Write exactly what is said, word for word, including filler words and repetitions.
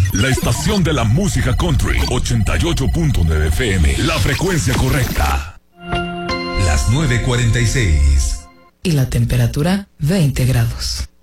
La estación de la música country, ochenta y ocho punto nueve F M, la frecuencia correcta. Las nueve cuarenta y seis. Y la temperatura, veinte grados.